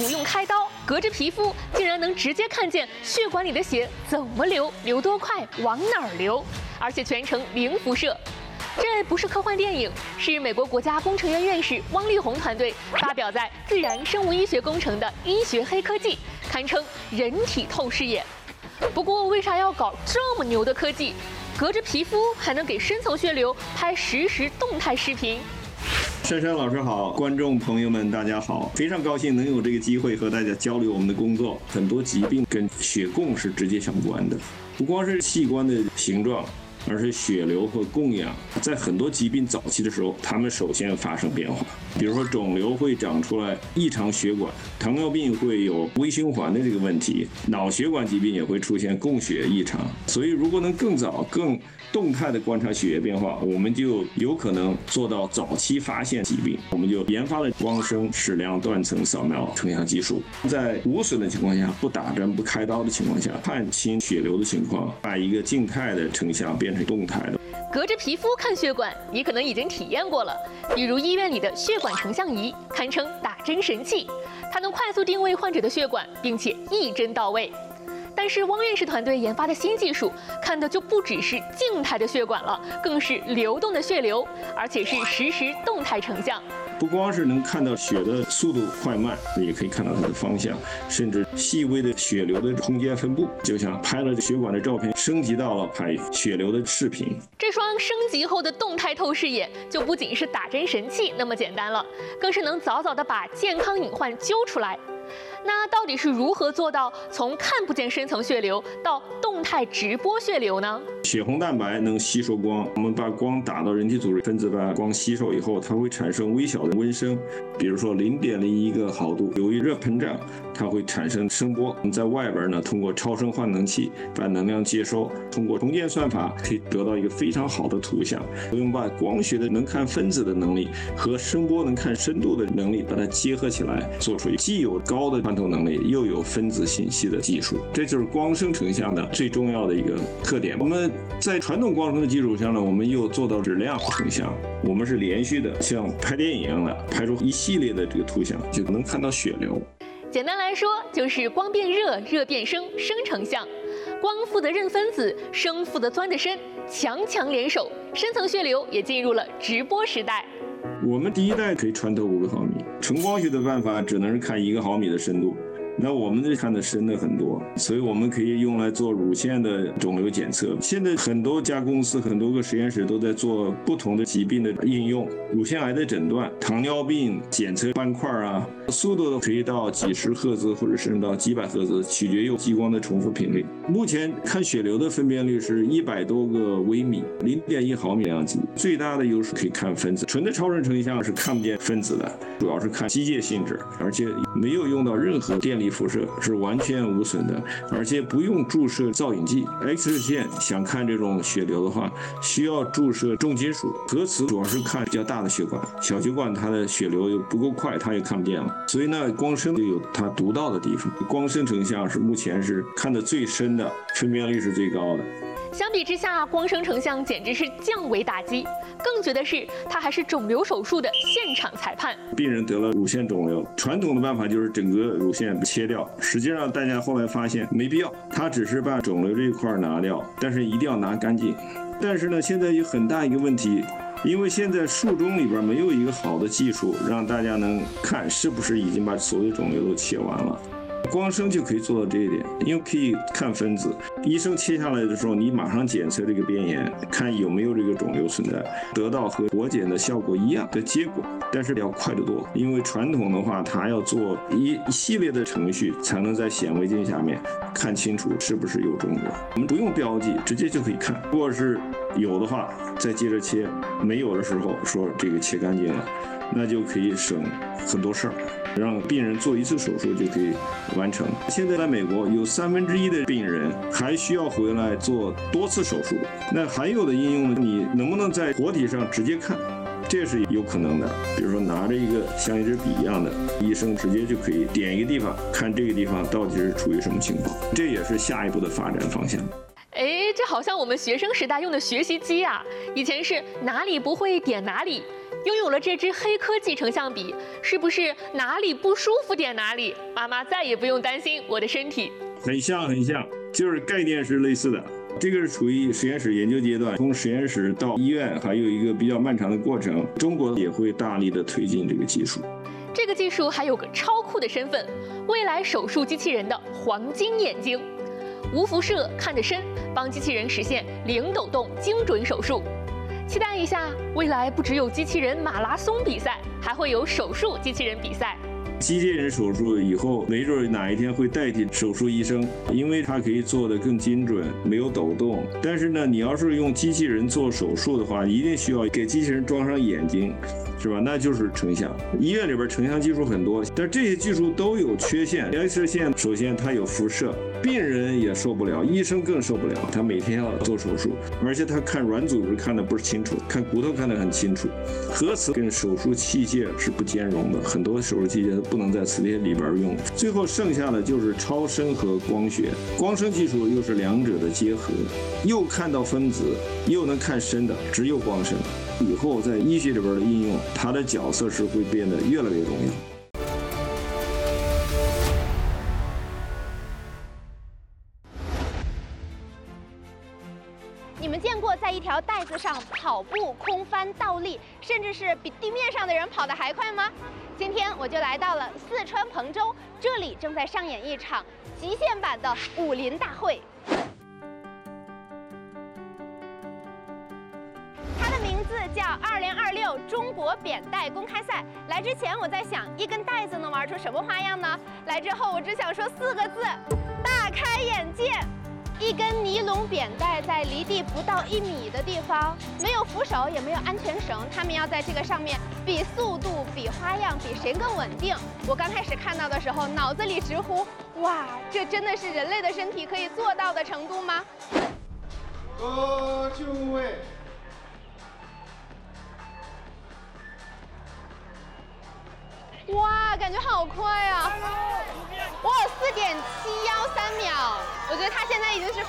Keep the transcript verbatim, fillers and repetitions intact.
不用开刀，隔着皮肤竟然能直接看见血管里的血怎么流、流多快、往哪儿流，而且全程零辐射。这不是科幻电影，是美国国家工程院院士汪力宏团队发表在《自然生物医学工程》的医学黑科技，堪称人体透视眼。不过，为啥要搞这么牛的科技？隔着皮肤还能给深层血流拍实时动态视频。 珊珊老师好，观众朋友们大家好，非常高兴能有这个机会和大家交流我们的工作。很多疾病跟血供是直接相关的，不光是器官的形状，而是血流和供氧。在很多疾病早期的时候，它们首先发生变化，比如说肿瘤会长出来异常血管，糖尿病会有微循环的这个问题，脑血管疾病也会出现供血异常。所以如果能更早更动态的观察血液变化，我们就有可能做到早期发现疾病。我们就研发了光生矢量断层扫描成像技术，在无损的情况下，不打针不开刀的情况下，看清血流的情况，把一个静态的成像变成动态的。 隔着皮肤看血管，你可能已经体验过了，比如医院里的血管成像仪，堪称打针神器，它能快速定位患者的血管，并且一针到位。但是汪院士团队研发的新技术，看的就不只是静态的血管了，更是流动的血流，而且是实时动态成像。 不光是能看到血的速度快慢，也可以看到它的方向，甚至细微的血流的空间分布，就像拍了血管的照片，升级到了拍血流的视频。 这双升级后的动态透视眼，就不仅是打针神器那么简单了，更是能早早的把健康隐患揪出来。那到底是如何做到从看不见深层血流到动态直播血流呢？ 血红蛋白能吸收光，我们把光打到人体组织，分子把光吸收以后，它会产生微小的温升，比如说零点零一个毫度。由于热膨胀，它会产生声波。我们在外边呢，通过超声换能器把能量接收，通过重建算法可以得到一个非常好的图像。我们把光学的能看分子的能力和声波能看深度的能力，把它结合起来，做出既有高的穿透能力，又有分子信息的技术。这就是光生成像的最重要的一个特点。我们在传统光生的基础上呢，我们又做到质量成像，我们是连续的，像拍电影一样的拍出一系列的这个图像，就能看到血流。 简单来说，就是光变热，热变声，生成像。光负责认分子，声负责钻得深，强强联手，深层血流也进入了直播时代。 我们第一代可以穿透五个毫米，纯光学的办法只能是看一个毫米的深度。那我们这看的深的很多，所以我们可以用来做乳腺的肿瘤检测。现在很多家公司、很多个实验室都在做不同的疾病的应用，乳腺癌的诊断、糖尿病检测斑块啊，速度可以到几十赫兹或者甚至到几百赫兹，取决于激光的重复频率。目前看血流的分辨率是一百多个微米，零点一毫米样子。最大的优势可以看分子，纯的超声成像是看不见分子的，主要是看机械性质，而且没有用到任何电力辐射，是完全无损的，而且不用注射造影剂。X 射线想看这种血流的话，需要注射重金属。核磁主要是看比较大的血管，小血管它的血流又不够快，它也看不见了。所以呢，光生就有它独到的地方。光生成像是目前是看得最深的，分辨率是最高的。 相比之下，光生成像简直是降维打击。更绝的是，它还是肿瘤手术的现场裁判。 病人得了乳腺肿瘤，传统的办法就是整个乳腺切掉，实际上大家后来发现没必要，它只是把肿瘤这一块拿掉，但是一定要拿干净。但是呢，现在有很大一个问题，因为现在术中里边没有一个好的技术，让大家能看是不是已经把所有肿瘤都切完了。光生就可以做到这一点，因为可以看分子。医生切下来的时候，你马上检测这个边沿，看有没有这个肿瘤存在，得到和活检的效果一样的结果，但是要快得多。因为传统的话，它要做一一系列的程序，才能在显微镜下面看清楚是不是有肿瘤。我们不用标记，直接就可以看。如果是有的话，再接着切；没有的时候，说这个切干净了，那就可以省很多事儿。让病人做一次手术就可以完成。现在在美国有三分之一的病人还需要回来做多次手术。那还有的应用呢，你能不能在活体上直接看？这是有可能的。比如说拿着一个像一支笔一样的，医生直接就可以点一个地方，看这个地方到底是处于什么情况。这也是下一步的发展方向。 哎，这好像我们学生时代用的学习机啊，以前是哪里不会点哪里。 拥有了这支黑科技成像笔，是不是哪里不舒服点哪里，妈妈再也不用担心我的身体？ 很像很像，就是概念是类似的。这个是处于实验室研究阶段，从实验室到医院还有一个比较漫长的过程。中国也会大力的推进这个技术。 这个技术还有个超酷的身份，未来手术机器人的黄金眼睛，无辐射看得深，帮机器人实现零抖动精准手术。期待一下，未来不只有机器人马拉松比赛，还会有手术机器人比赛。 机器人手术以后，没准哪一天会代替手术医生，因为它可以做得更精准，没有抖动。但是呢，你要是用机器人做手术的话，一定需要给机器人装上眼睛，是吧？那就是成像。医院里边成像技术很多，但这些技术都有缺陷。X 射线首先它有辐射，病人也受不了，医生更受不了。他每天要做手术，而且他看软组织看得不是清楚，看骨头看得很清楚。核磁跟手术器械是不兼容的，很多手术器械不能在磁铁里边用。最后剩下的就是超声和光学，光声技术又是两者的结合，又看到分子，又能看深的，只有光声。以后在医学里边的应用，它的角色是会变得越来越重要。 你们见过在一条带子上跑步、空翻、倒立，甚至是比地面上的人跑得还快吗？今天我就来到了四川彭州，这里正在上演一场极限版的武林大会。它的名字叫二零二六中国扁带公开赛。来之前我在想，一根带子能玩出什么花样呢？来之后我只想说四个字：大开眼界。一根尼龙扁带在离地不到一米的地方，没有扶手，也没有安全绳，他们要在这个上面比速度、比花样、比谁更稳定。我刚开始看到的时候，脑子里直呼：哇，这真的是人类的身体可以做到的程度吗？ 呃，就位。 哇，感觉好快啊！哇，四点七幺三秒，我觉得他现在已经是